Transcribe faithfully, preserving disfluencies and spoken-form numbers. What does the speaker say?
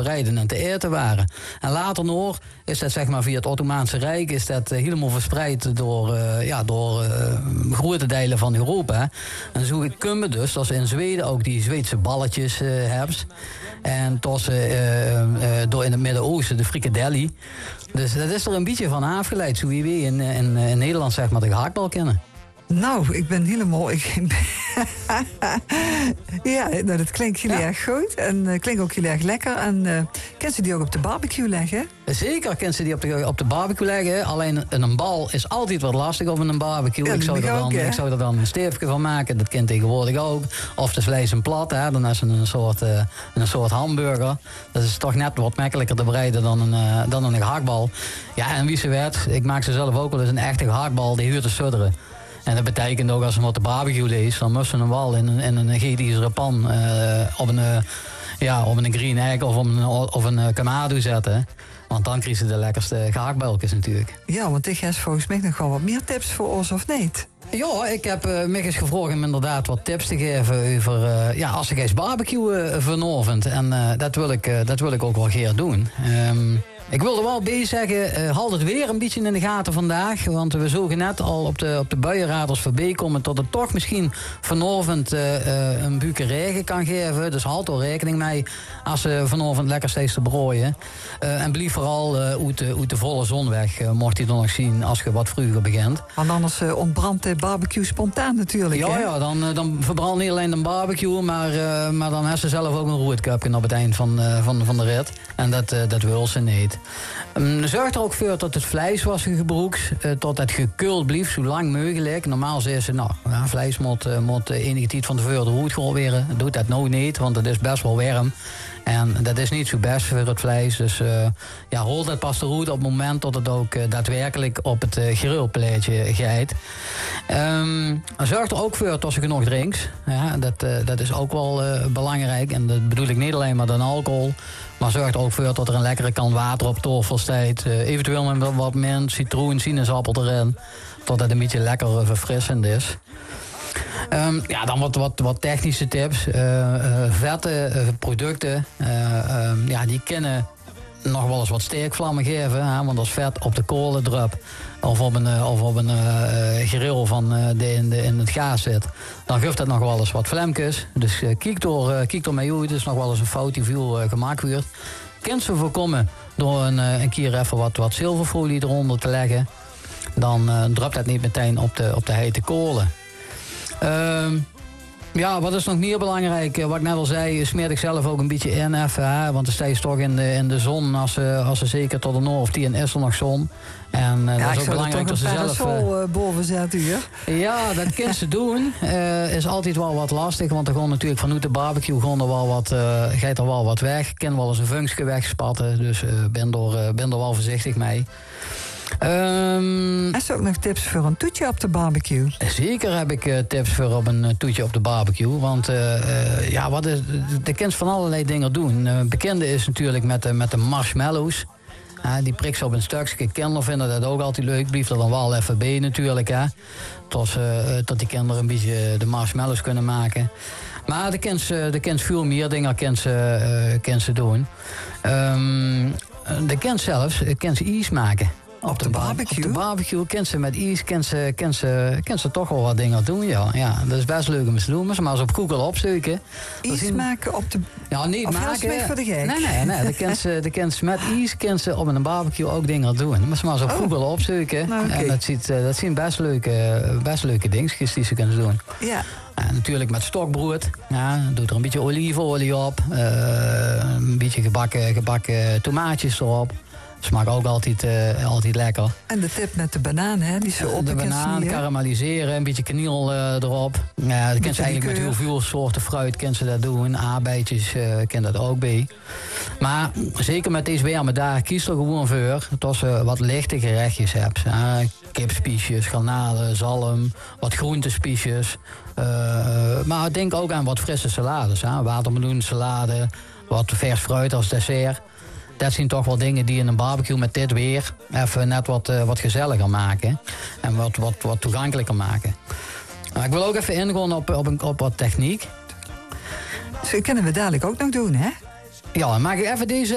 bereiden en te eten waren. En later nog is dat zeg maar via het Ottomaanse Rijk is dat uh, helemaal verspreid door, uh, ja, door uh, grote delen van Europa. En zo kunnen we dus, dat ze in Zweden ook die Zweedse balletjes uh, hebben. En tussen uh, uh, door in het Midden-Oosten de frikadelli. Dus dat is er een beetje van afgeleid, zo wie we in, in, in Nederland zeg maar de gehaktbal kennen. Nou, ik ben helemaal... Ik ben ja, nou, dat klinkt heel ja. erg goed. En uh, klinkt ook heel erg lekker. En uh, kan ze die ook op de barbecue leggen? Zeker kan ze die op de, op de barbecue leggen. Alleen een bal is altijd wat lastig op een barbecue. Ja, ik, zou er dan, ook, ik zou er dan een steefje van maken. Dat kent tegenwoordig ook. Of de vlees en plat. Hè. Dan is het een soort, uh, een soort hamburger. Dat is toch net wat makkelijker te bereiden dan een, uh, dan een gehaktbal. Ja, en wie ze weet, ik maak ze zelf ook wel eens een echte gehaktbal. Die huurt te sudderen. En dat betekent ook als we op de barbecue leest, dan moesten we hem wel in een, in een gietijzeren pan uh, op, een, uh, ja, op een green egg of, een, of een uh, kamado zetten. Want dan krijg je de lekkerste gehaktbalkjes natuurlijk. Ja, want ik heb volgens mij nog wel wat meer tips voor ons, of niet? Ja, ik heb uh, mij eens gevraagd om inderdaad wat tips te geven over uh, ja, als ik eens barbecue uh, vanavond. En uh, dat, wil ik, uh, dat wil ik ook wel graag doen. Um, Ik wilde wel bij zeggen, uh, houd het weer een beetje in de gaten vandaag. Want we zogen net al op de, op de buienradars voorbij komen tot het toch misschien vanavond uh, uh, een buke regen kan geven. Dus houd er rekening mee als ze vanavond lekker steeds te brooien. Uh, en blijf vooral uh, uit, de, uit de volle zon weg, uh, mocht je dan nog zien als je wat vroeger begint. Want anders uh, ontbrandt de barbecue spontaan natuurlijk. Ja, hè? ja dan, uh, dan verbrandt niet alleen de barbecue, maar, uh, maar dan heeft ze zelf ook een roertkupje op het eind van, uh, van, van de rit. En dat, uh, dat wil ze niet. Um, zorg er ook voor dat het vlees was gebruikt, uh, tot het gekuld blijft, zo lang mogelijk. Normaal zeggen ze, nou, ja, vlees moet, uh, moet enige tijd van tevoren de roet gehouden. Doet dat nou niet, want het is best wel warm. En dat is niet zo best voor het vlees. Dus uh, ja, hol dat pas de roet op het moment dat het ook uh, daadwerkelijk op het uh, grillplaatje gaat. Um, zorg er ook voor dat je genoeg drinkt. Ja, dat, uh, dat is ook wel uh, belangrijk. En dat bedoel ik niet alleen maar dan alcohol. Maar zorg er ook voor dat er een lekkere kan water op tafel staat. Uh, eventueel met wat mint, citroen, sinaasappel erin. Tot het een beetje lekker uh, verfrissend is. Um, ja, dan wat, wat, wat technische tips. Uh, uh, vette uh, producten, uh, uh, ja, die kunnen nog wel eens wat steekvlammen geven. Hè, want als vet op de kolen drup of op een, uh, of op een uh, grill van, uh, die in, de, in het gaas zit, dan geeft dat nog wel eens wat vlammetjes. Dus uh, kijk door, uh, kijk door mee hoe het is nog wel eens een fout die veel uh, gemaakt wordt. Kunt ze voorkomen door een, uh, een keer even wat, wat zilverfolie eronder te leggen. Dan uh, drupt dat niet meteen op de, op de hete kolen. Uh, ja, wat is nog meer belangrijk? Wat ik net al zei, smeer ik zelf ook een beetje in even. Hè? Want dan sta je toch in de, in de zon. Als ze, als ze zeker tot de noord of tien is er nog zon. En uh, ja, dat is ik ook zou belangrijk dat dat ze zelf. Uh, boven zetten hier. Ja, dat kunnen ze doen. Uh, is altijd wel wat lastig. Want er gewoon natuurlijk vanuit de barbecue gewoon er wel wat, uh, gaat er wel wat weg. Ik kan wel eens een vunkje wegspatten. Dus uh, ben, er, uh, ben er wel voorzichtig mee. Um, Heb je ook nog tips voor een toetje op de barbecue? Zeker heb ik uh, tips voor op een uh, toetje op de barbecue. Want uh, uh, ja, wat is, de kunt van allerlei dingen doen. Uh, bekende is natuurlijk met, uh, met de marshmallows. Uh, die prik ze op een stukje. Kinderen vinden dat ook altijd leuk. Blijf er dan wel even bij natuurlijk. Hè. Tot, uh, tot die kinderen een beetje de marshmallows kunnen maken. Maar de kent de kent veel meer dingen kent ze, uh, kent ze doen. Um, de kent zelfs kent ze ijs maken. Op, op de barbecue? Op de barbecue kent ze met ijs, kent ze, kent ze, kent ze toch wel wat dingen doen, ja. ja. Dat is best leuk om te doen, maar ze maar eens op Google opzoeken. Ijs zien... maken op de... Ja, niet of maken. voor de gek? Nee, nee, nee. De kent ze, de kent ze met ijs, kent ze op een barbecue ook dingen doen. Maar ze maar eens op oh. Google opzoeken. Nou, okay. En dat, ziet, dat zien best leuke, best leuke dingetjes die ze kunnen doen. Ja. En natuurlijk met stokbrood. Ja, doet er een beetje oliefolie op. Uh, een beetje gebakken, gebakken tomaatjes erop. Smaakt ook altijd, uh, altijd lekker. En de tip met de banaan, hè? Die zo op de banaan karamelliseren, een beetje kaniel uh, erop. Ja, dat kent ze eigenlijk met heel veel soorten fruit, kent ze dat doen. Aardbeidjes uh, kent dat ook bij. Maar zeker met deze warme dagen, kies er gewoon voor dat je wat lichte gerechtjes hebt. Uh, kipspiesjes, garnalen, zalm, wat groentespiesjes. Uh, maar denk ook aan wat frisse salades. Hè? Watermeloensalade, wat vers fruit als dessert. Dat zijn toch wel dingen die in een barbecue met dit weer even net wat, uh, wat gezelliger maken. En wat, wat, wat toegankelijker maken. Maar ik wil ook even ingaan op, op, een, op wat techniek. Dat kunnen we dadelijk ook nog doen, hè? Ja, dan maak ik even deze